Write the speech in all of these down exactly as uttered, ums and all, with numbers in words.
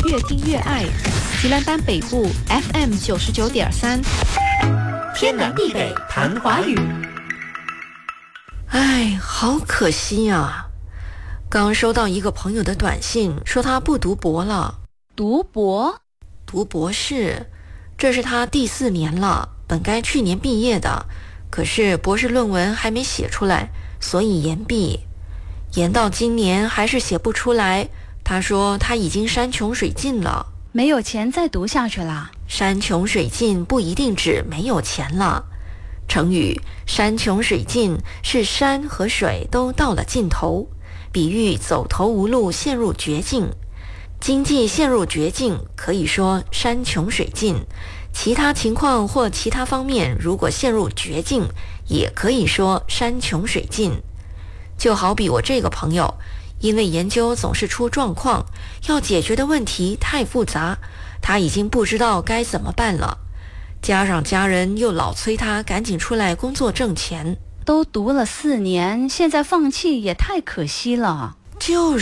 越听越爱。吉兰丹北部 F M 九十九点三， 天南地北谈华语。 哎，好可惜啊！刚收到一个朋友的短信，说他不读博了。 读博？ 读博士，这是他第四年了，本该去年毕业的，可是博士论文还没写出来，所以延毕。延到今年还是写不出来，他说他已经山穷水尽了。 没有钱再读下去啦。 山穷水尽不一定指没有钱了。成语山穷水尽是山和水都到了尽头，比喻走投无路，陷入绝境。经济陷入绝境可以说山穷水尽，其他情况或其他方面如果陷入绝境，也可以说山穷水尽。就好比我这个朋友，因为研究总是出状况，要解决的问题太复杂，他已经不知道该怎么办了。加上家人又老催他赶紧出来工作挣钱。 都读了四年，现在放弃也太可惜了。 就是，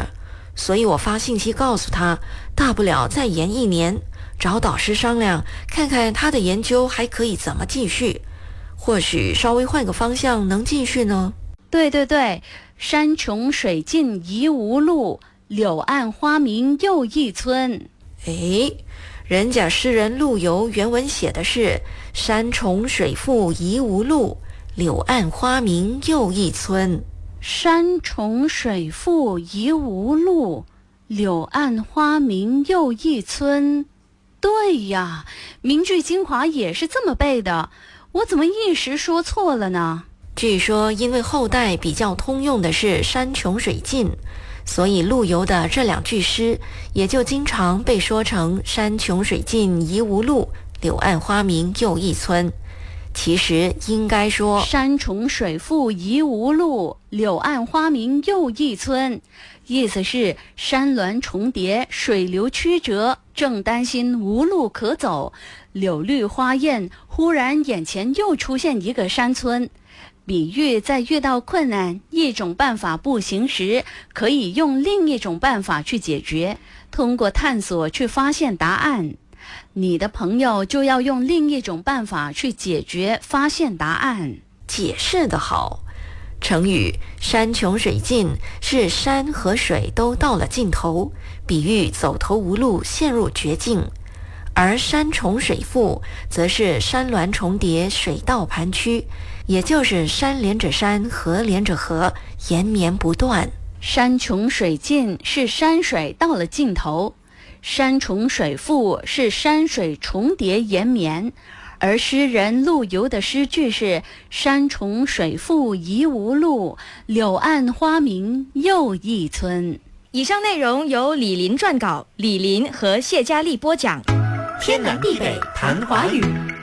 所以我发信息告诉他，大不了再延一年，找导师商量，看看他的研究还可以怎么继续，或许稍微换个方向能继续呢。 对对对，山穷水尽疑无路，柳暗花明又一村。 诶，人家诗人陆游原文写的是山重水复疑无路，柳暗花明又一村。 山重水复疑无路，柳暗花明又一村。对呀，名句精华也是这么背的，我怎么一时说错了呢？ 据说因为后代比较通用的是山穷水尽，所以陆游的这两句诗也就经常被说成山穷水尽疑无路，柳暗花明又一村。其实应该说山重水复疑无路，柳暗花明又一村，意思是山峦重叠，水流曲折，正担心无路可走，柳绿花艳，忽然眼前又出现一个山村。比喻在遇到困难，一种办法不行时，可以用另一种办法去解决，通过探索去发现答案。你的朋友就要用另一种办法去解决，发现答案。 解释得好。成语山穷水尽是山和水都到了尽头，比喻走投无路，陷入绝境。而山重水复则是山峦重叠，水道盘曲，也就是山连着山，河连着河，延绵不断。 山穷水尽是山水到了尽头，山重水复是山水重叠延绵，而诗人陆游的诗句是山重水复疑无路，柳暗花明又一村。 以上内容由李林撰稿，李林和谢佳丽播讲。 天南地北谈华语。